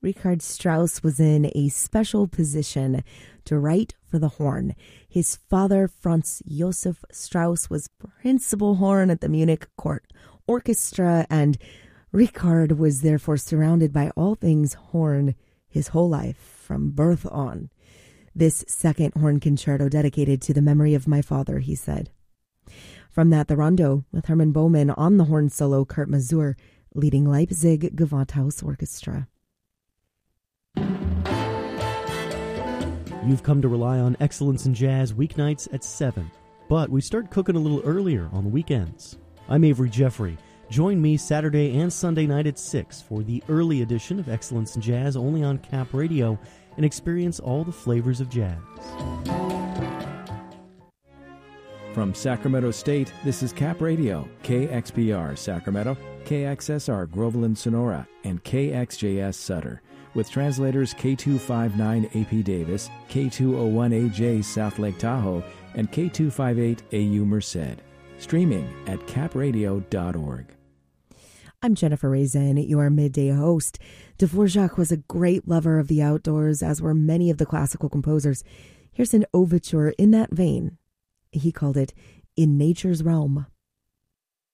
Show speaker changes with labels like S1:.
S1: Richard Strauss was in a special position to write for the horn. His father, Franz Josef Strauss, was principal horn at the Munich Court Orchestra, and Richard was therefore surrounded by all things horn his whole life, from birth on. This second horn concerto dedicated to the memory of my father, he said. From that, the rondo with Hermann Baumann on the horn solo, Kurt Masur leading Leipzig Gewandhaus Orchestra.
S2: You've come to rely on Excellence in Jazz weeknights at 7, but we start cooking a little earlier on the weekends. I'm Avery Jeffrey. Join me Saturday and Sunday night at 6 for the early edition of Excellence in Jazz only on Cap Radio, and experience all the flavors of jazz.
S3: From Sacramento State, this is Cap Radio, KXPR Sacramento, KXSR Groveland Sonora, and KXJS Sutter, with translators K259AP Davis, K201AJ South Lake Tahoe, and K258AU Merced. Streaming at capradio.org.
S1: I'm Jennifer Raisin, your midday host. Dvorak was a great lover of the outdoors, as were many of the classical composers. Here's an overture in that vein. He called it In Nature's Realm.